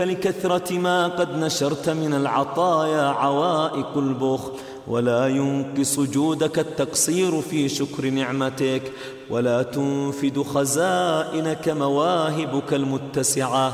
لكثرة ما قد نشرت من العطايا عوائق البخل، ولا ينقص جودك التقصير في شكر نعمتك، ولا تنفد خزائنك مواهبك المتسعة.